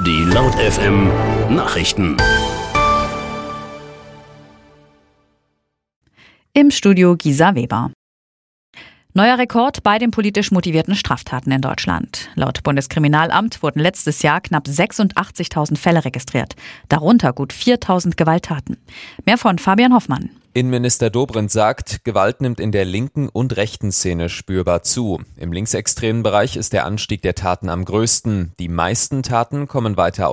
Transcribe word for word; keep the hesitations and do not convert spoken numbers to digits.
Die Laut F M Nachrichten. Im Studio Gisa Weber. Neuer Rekord bei den politisch motivierten Straftaten in Deutschland. Laut Bundeskriminalamt wurden letztes Jahr knapp sechsundachtzigtausend Fälle registriert, darunter gut viertausend Gewalttaten. Mehr von Fabian Hoffmann. Innenminister Dobrindt sagt, Gewalt nimmt in der linken und rechten Szene spürbar zu. Im linksextremen Bereich ist der Anstieg der Taten am größten. Die meisten Taten kommen weiter